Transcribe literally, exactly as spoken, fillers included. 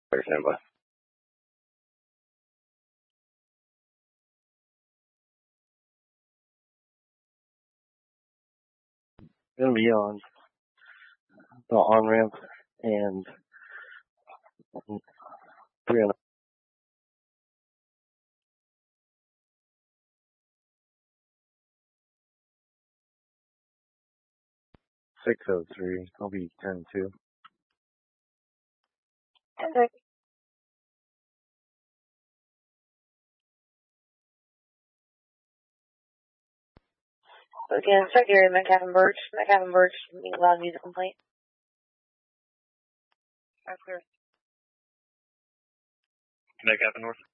Standby. Gonna be on the on ramp and three on six oh three. I'll be ten two. Okay. So again, start area Metcalf and Birch. Metcalf and Birch, loud music complaint. That's clear. Metcalf and North.